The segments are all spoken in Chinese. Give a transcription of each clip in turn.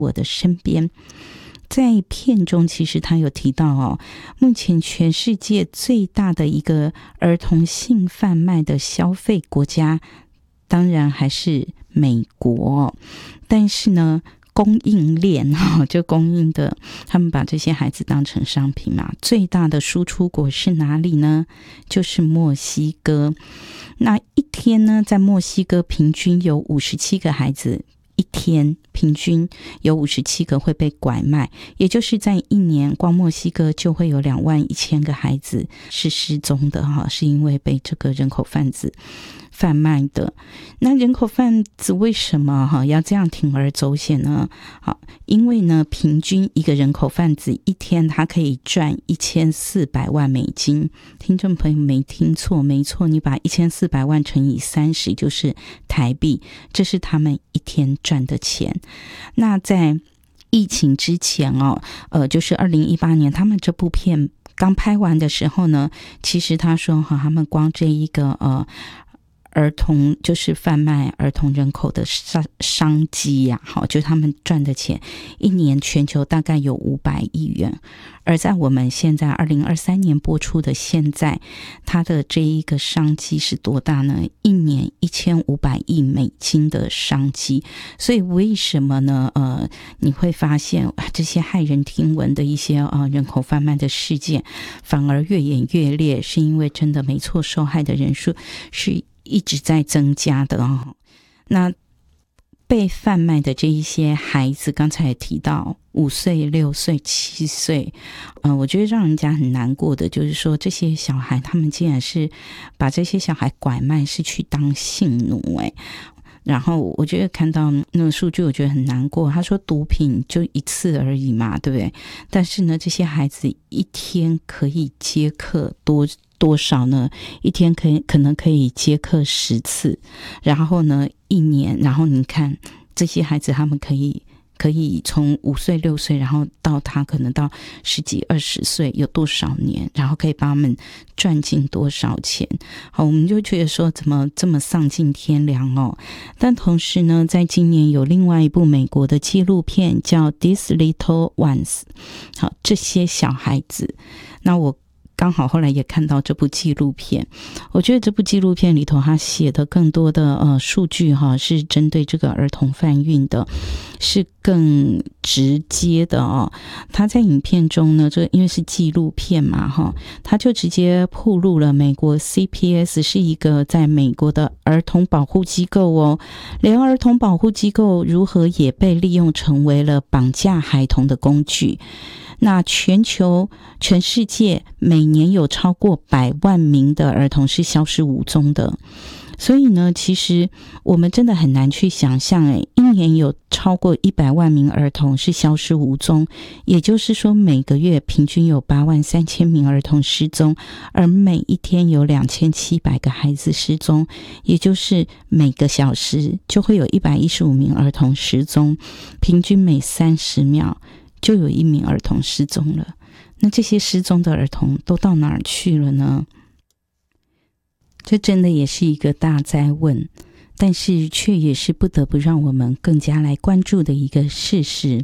我的身边。在片中其实他有提到目前全世界最大的一个儿童性贩卖的消费国家当然还是美国，但是呢供应链就供应的，他们把这些孩子当成商品嘛，最大的输出国是哪里呢？就是墨西哥。那一天呢，在墨西哥平均有57个孩子，一天平均有57个会被拐卖，也就是在一年光墨西哥就会有21000个孩子是失踪的是因为被这个人口贩子贩卖的。那人口贩子为什么要这样铤而走险呢？因为呢，平均一个人口贩子一天他可以赚1400万美金。听众朋友没听错，没错，你把1400万乘以30就是台币，这是他们一天赚的钱。那在疫情之前就是2018年他们这部片刚拍完的时候呢，其实他说他们光这一个儿童就是贩卖儿童人口的商机呀，就是他们赚的钱一年全球大概有500亿元。而在我们现在2023年播出的现在，它的这一个商机是多大呢？一年1500亿美金的商机。所以为什么呢你会发现这些骇人听闻的一些人口贩卖的事件反而越演越烈，是因为真的没错，受害的人数是一直在增加的那被贩卖的这一些孩子，刚才也提到5岁、6岁、7岁，我觉得让人家很难过的就是说，这些小孩他们竟然是把这些小孩拐卖，是去当性奴然后我觉得看到那个数据我觉得很难过，他说毒品就一次而已嘛，对不对？但是呢，这些孩子一天可以接客多少呢？一天可能可以接客10次，然后呢一年，然后你看这些孩子他们可以从5岁6岁，然后到他可能到10几20岁，有多少年，然后可以帮他们赚进多少钱。好，我们就觉得说怎么这么丧尽天良但同时呢，在今年有另外一部美国的纪录片叫 These Little Ones， 好，这些小孩子。那我刚好后来也看到这部纪录片，我觉得这部纪录片里头他写的更多的数据是针对这个儿童贩运的，是更直接的他在影片中呢，这因为是纪录片嘛他就直接暴露了美国 CPS 是一个在美国的儿童保护机构连儿童保护机构如何也被利用成为了绑架孩童的工具。那全世界每年有超过100万名的儿童是消失无踪的，所以呢，其实我们真的很难去想象一年有超过100万名儿童是消失无踪，也就是说每个月平均有83000名儿童失踪，而每一天有2700个孩子失踪，也就是每个小时就会有115名儿童失踪，平均每30秒就有1名儿童失踪了。那这些失踪的儿童都到哪儿去了呢？这真的也是一个大哉问，但是却也是不得不让我们更加来关注的一个事实。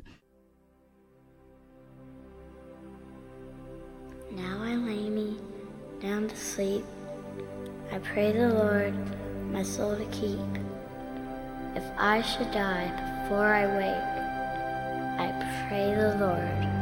Now I lay me down to sleep. I pray the Lord my soul to keep. If I should die before I wake, I pray the Lord